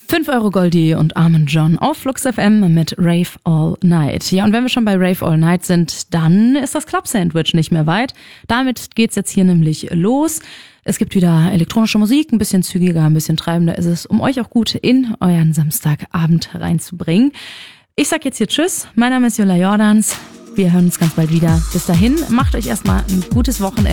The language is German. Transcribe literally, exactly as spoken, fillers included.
fünf Euro Goldie und Armin John auf Flux F M mit Rave All Night. Ja, und wenn wir schon bei Rave All Night sind, dann ist das Club Sandwich nicht mehr weit. Damit geht's jetzt hier nämlich los. Es gibt wieder elektronische Musik, ein bisschen zügiger, ein bisschen treibender ist es, um euch auch gut in euren Samstagabend reinzubringen. Ich sag jetzt hier Tschüss. Mein Name ist Jola Jordans. Wir hören uns ganz bald wieder. Bis dahin, macht euch erstmal ein gutes Wochenende.